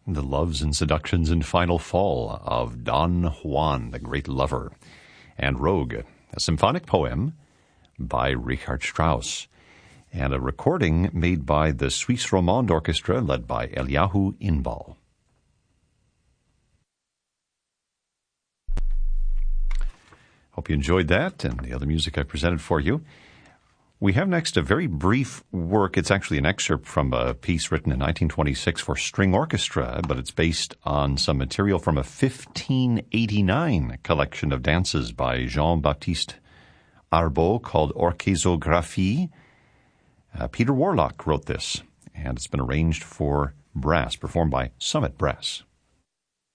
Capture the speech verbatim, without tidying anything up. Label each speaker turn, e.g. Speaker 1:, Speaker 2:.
Speaker 1: The Loves and Seductions and Final Fall of Don Juan, the Great Lover, and Rogue, a symphonic poem by Richard Strauss, and a recording made by the Suisse Romande Orchestra led by Eliyahu Inbal. Hope you enjoyed that and the other music I presented for you. We have next a very brief work. It's actually an excerpt from a piece written in nineteen twenty-six for string orchestra, but it's based on some material from a fifteen eighty-nine collection of dances by Jean-Baptiste Arbeau called Orchezographie. Uh, Peter Warlock wrote this, and it's been arranged for brass, performed by Summit Brass.